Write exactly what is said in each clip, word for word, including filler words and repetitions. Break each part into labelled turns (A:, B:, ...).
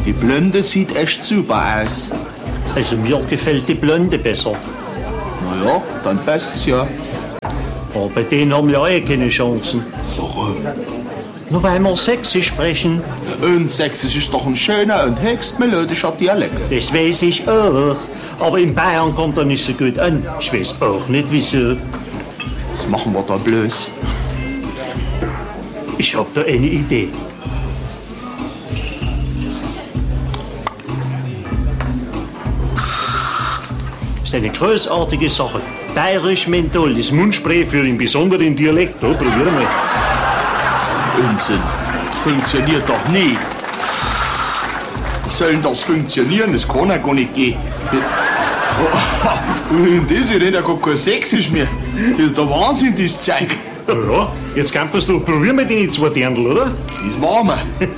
A: Die Blonde sieht echt super aus.
B: Also mir gefällt die Blonde besser.
A: Na ja, dann passt's ja.
B: Aber bei denen haben wir eh keine Chancen.
A: Warum?
B: Nur weil wir Sächsisch sprechen.
A: Und Sächsisch ist doch ein schöner und höchst melodischer Dialekt.
B: Das weiß ich auch. Aber in Bayern kommt er nicht so gut an. Ich weiß auch nicht wieso.
A: Was machen wir da bloß?
B: Ich hab da eine Idee. Das ist eine großartige Sache. Bayerisch Menthol, das Mundspray für einen besonderen Dialekt. Oh, probier mal.
A: Unsinn. Das funktioniert doch nie. Wie soll denn das funktionieren? Das kann ja gar nicht gehen. Und das ist ja gar kein Sächsisch mehr. Das ist der Wahnsinn, das Zeug.
B: Ja, jetzt kannst du probieren mit den zwei Dirndl, oder?
A: Das machen wir.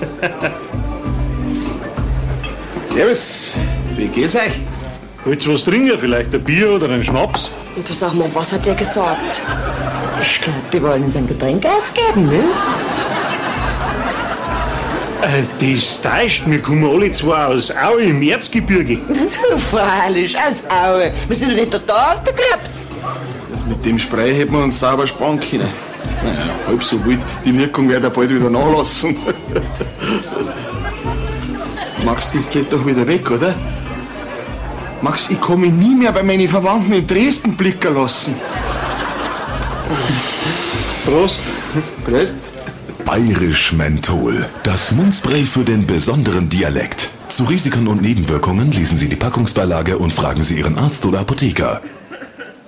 A: Servus, wie geht's euch?
B: Willst du was trinken? Vielleicht ein Bier oder einen Schnaps?
C: Und du sag mal, was hat der gesagt? Ich glaube, die wollen uns ein Getränk ausgeben, ne?
B: Äh, das täuscht. Wir kommen alle zwei aus Aue im Erzgebirge.
C: Freilich, aus Aue. Wir sind doch nicht total bekloppt.
A: Mit dem Spray hätten wir uns sauber sparen können. Naja, halb so wild. Die Wirkung wird ja bald wieder nachlassen. Max, das geht doch wieder weg, oder? Max, ich kann mich nie mehr bei meinen Verwandten in Dresden blicken lassen.
B: Prost.
A: Prost.
D: Bayerisch Menthol, das Mundspray für den besonderen Dialekt. Zu Risiken und Nebenwirkungen lesen Sie die Packungsbeilage und fragen Sie Ihren Arzt oder Apotheker.